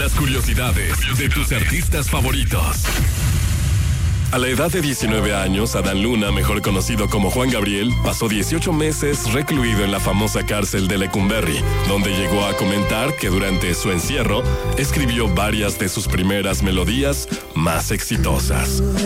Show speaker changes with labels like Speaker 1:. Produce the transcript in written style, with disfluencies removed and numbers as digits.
Speaker 1: Las curiosidades de tus artistas favoritos. A la edad de 19 años, Adán Luna, mejor conocido como Juan Gabriel, pasó 18 meses recluido en la famosa cárcel de Lecumberri, donde llegó a comentar que durante su encierro escribió varias de sus primeras melodías más exitosas.